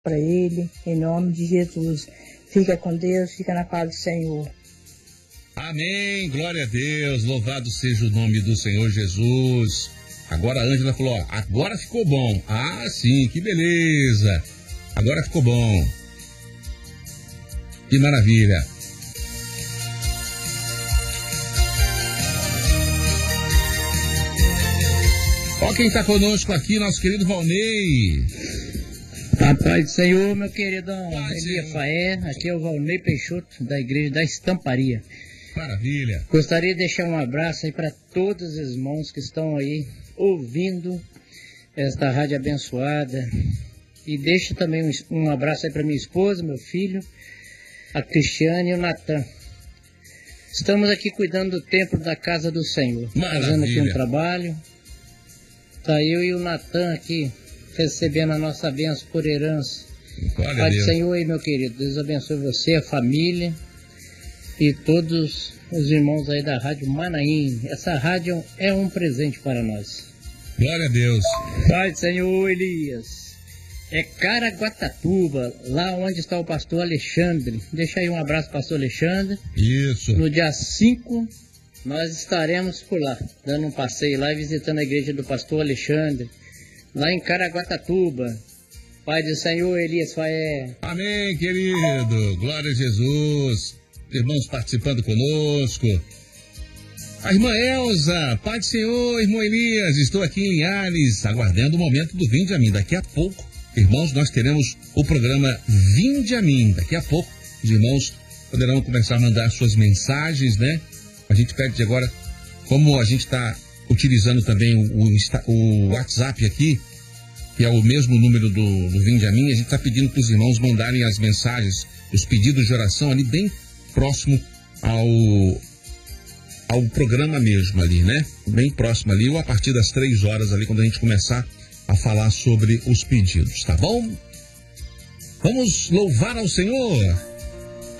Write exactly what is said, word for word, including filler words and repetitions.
para ele, em nome de Jesus. Fica com Deus, fica na paz do Senhor. Amém, glória a Deus, louvado seja o nome do Senhor Jesus. Agora a Ângela falou, ó, agora ficou bom. Ah, sim, que beleza. Agora ficou bom. Que maravilha. Ó quem está conosco aqui, nosso querido Valnei. A paz do Senhor, meu queridão Elia Faé, aqui é o Valnei Peixoto, da Igreja da Estamparia. Maravilha. Gostaria de deixar um abraço aí para todos os irmãos que estão aí ouvindo esta rádio abençoada. E deixo também um, um abraço aí para minha esposa, meu filho, a Cristiane e o Natan. Estamos aqui cuidando do templo da casa do Senhor. Maravilha. Fazendo aqui um trabalho. Tá eu e o Natan aqui recebendo a nossa bênção por herança. Glória Pai a do Deus. Senhor aí, meu querido. Deus abençoe você, a família e todos os irmãos aí da Rádio Manaim. Essa rádio é um presente para nós. Glória a Deus. Pai do Senhor, Elias. É Caraguatatuba, lá onde está o pastor Alexandre. Deixa aí um abraço, pastor Alexandre. Isso. No dia cinco, nós estaremos por lá, dando um passeio lá e visitando a igreja do pastor Alexandre, lá em Caraguatatuba. Pai do Senhor, Elias Faé. Amém, querido. Glória a Jesus. Irmãos participando conosco. A irmã Elza, Pai do Senhor, irmão Elias, estou aqui em Linhares, aguardando o momento do Vinde a Mim. Daqui a pouco, irmãos, nós teremos o programa Vinde a Mim. Daqui a pouco, os irmãos poderão começar a mandar suas mensagens, né? A gente pede agora, como a gente está utilizando também o, o, o WhatsApp aqui, que é o mesmo número do, do Vinde a Mim, a gente está pedindo para os irmãos mandarem as mensagens, os pedidos de oração ali bem próximo ao, ao programa mesmo ali, né? Bem próximo ali, ou a partir das três horas ali, quando a gente começar a falar sobre os pedidos, tá bom? Vamos louvar ao Senhor.